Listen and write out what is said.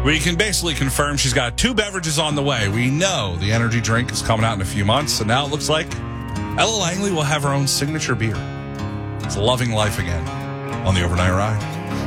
We can basically confirm she's got 2 beverages on the way. We know the energy drink is coming out in a few months, and now it looks like Ella Langley will have her own signature beer. It's loving life again on the Overnight Ride.